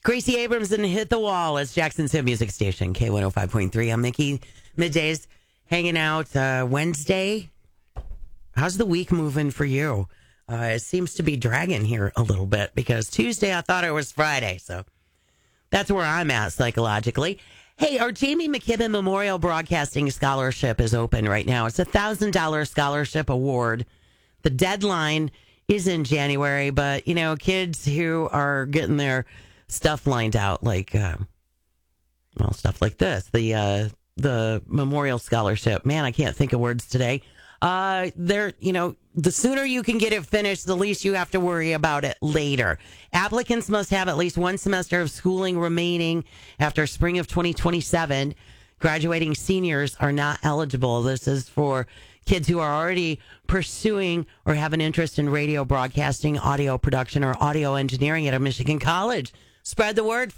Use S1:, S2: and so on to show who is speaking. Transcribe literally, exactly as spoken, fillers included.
S1: Gracie Abrams and Hit the Wall. It's Jackson's hit music station, K one oh five point three. I'm Mickey. Middays, hanging out uh, Wednesday. How's the week moving for you? Uh, it seems to be dragging here a little bit because Tuesday I thought it was Friday. So that's where I'm at psychologically. Hey, our Jamie McKibben Memorial Broadcasting Scholarship is open right now. It's a one thousand dollars scholarship award. The deadline is in January, but, you know, kids who are getting their stuff lined out, like, uh, well, stuff like this, the uh, the Memorial Scholarship. Man, I can't think of words today. Uh, they're, you know, the sooner you can get it finished, the least you have to worry about it later. Applicants must have at least one semester of schooling remaining after spring of twenty twenty-seven. Graduating seniors are not eligible. This is for kids who are already pursuing or have an interest in radio broadcasting, audio production, or audio engineering at a Michigan college. Spread the word.